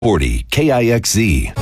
40 KIXZ.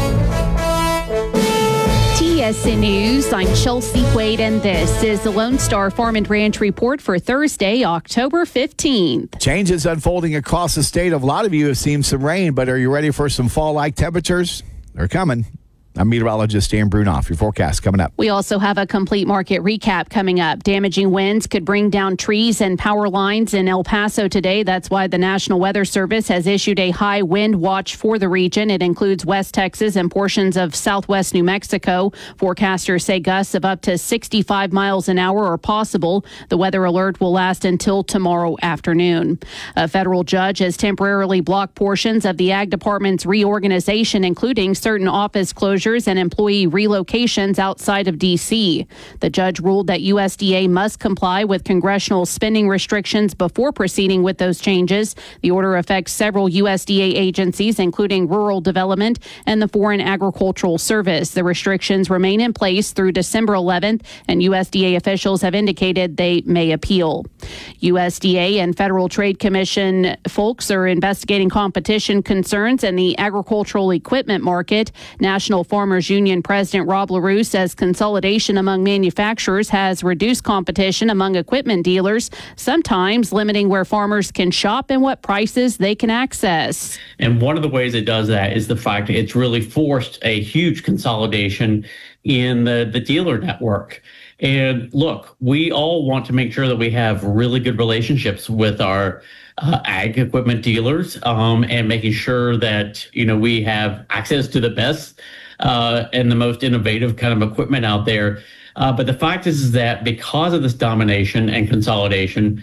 TSN News, I'm Chelsea Wade, and this is the Lone Star Farm and Ranch Report for Thursday, October 15th. Changes unfolding across the state. A lot of you have seen some rain, but are you ready for some fall-like temperatures? They're coming. I'm meteorologist Dan Brunoff. Your forecast coming up. We also have a complete market recap coming up. Damaging winds could bring down trees and power lines in El Paso today. That's why the National Weather Service has issued a high wind watch for the region. It includes West Texas and portions of southwest New Mexico. Forecasters say gusts of up to 65 miles an hour are possible. The weather alert will last until tomorrow afternoon. A federal judge has temporarily blocked portions of the Ag Department's reorganization, including certain office closures and employee relocations outside of D.C. The judge ruled that USDA must comply with congressional spending restrictions before proceeding with those changes. The order affects several USDA agencies, including Rural Development and the Foreign Agricultural Service. The restrictions remain in place through December 11th, and USDA officials have indicated they may appeal. USDA and Federal Trade Commission folks are investigating competition concerns in the agricultural equipment market. National Farmers Union President Rob LaRue says consolidation among manufacturers has reduced competition among equipment dealers, sometimes limiting where farmers can shop and what prices they can access. And one of the ways it does that is the fact that it's really forced a huge consolidation in the dealer network. And look, we all want to make sure that we have really good relationships with our ag equipment dealers and making sure that, we have access to the best and the most innovative kind of equipment out there. But the fact is that because of this domination and consolidation,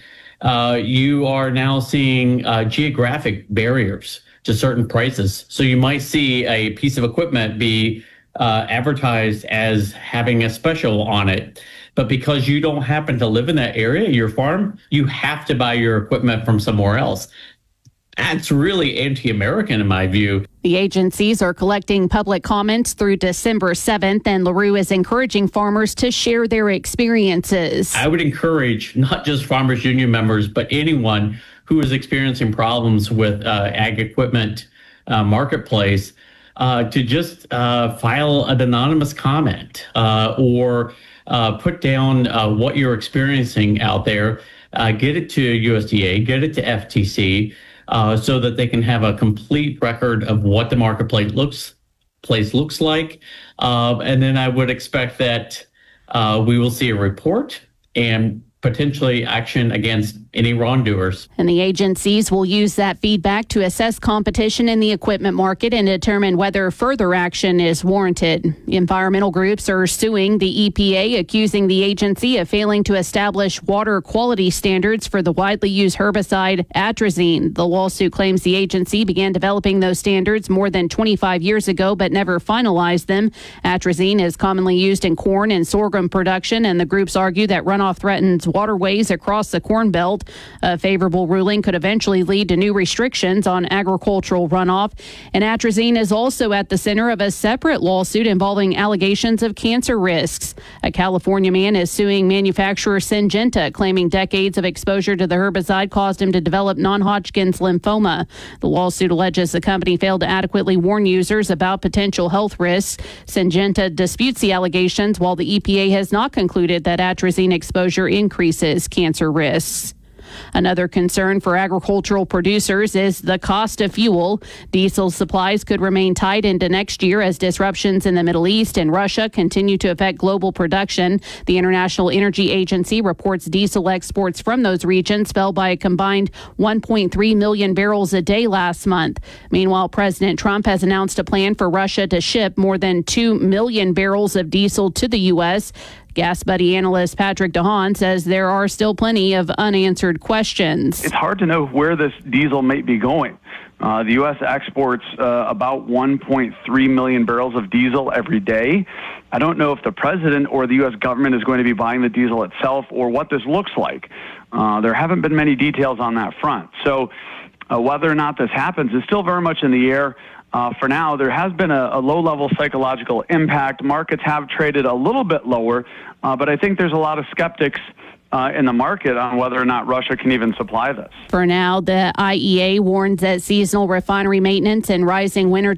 you are now seeing geographic barriers to certain prices. So you might see a piece of equipment be advertised as having a special on it. But because you don't happen to live in that area, your farm, you have to buy your equipment from somewhere else. That's really anti-American in my view. The agencies are collecting public comments through December 7th, and LaRue is encouraging farmers to share their experiences. I would encourage not just Farmers Union members, but anyone who is experiencing problems with ag equipment marketplace to just file an anonymous comment or put down what you're experiencing out there, get it to USDA, get it to FTC, so that they can have a complete record of what the marketplace looks like. And then I would expect that we will see a report and potentially action against any wrongdoers. And the agencies will use that feedback to assess competition in the equipment market and determine whether further action is warranted. Environmental groups are suing the EPA, accusing the agency of failing to establish water quality standards for the widely used herbicide atrazine. The lawsuit claims the agency began developing those standards more than 25 years ago, but never finalized them. Atrazine is commonly used in corn and sorghum production, and the groups argue that runoff threatens waterways across the Corn Belt. A favorable ruling could eventually lead to new restrictions on agricultural runoff. And atrazine is also at the center of a separate lawsuit involving allegations of cancer risks. A California man is suing manufacturer Syngenta, claiming decades of exposure to the herbicide caused him to develop non-Hodgkin's lymphoma. The lawsuit alleges the company failed to adequately warn users about potential health risks. Syngenta disputes the allegations, while the EPA has not concluded that atrazine exposure increases cancer risks. Another concern for agricultural producers is the cost of fuel. Diesel supplies could remain tight into next year as disruptions in the Middle East and Russia continue to affect global production. The International Energy Agency reports diesel exports from those regions fell by a combined 1.3 million barrels a day last month. Meanwhile, President Trump has announced a plan for Russia to ship more than 2 million barrels of diesel to the U.S. Gas Buddy analyst Patrick DeHaan says there are still plenty of unanswered questions. It's hard to know where this diesel may be going. The U.S. exports about 1.3 million barrels of diesel every day. I don't know if the president or the U.S. government is going to be buying the diesel itself or what this looks like. There haven't been many details on that front. So whether or not this happens is still very much in the air. For now, there has been a low-level psychological impact. Markets have traded a little bit lower, but I think there's a lot of skeptics in the market on whether or not Russia can even supply this. For now, the IEA warns that seasonal refinery maintenance and rising winter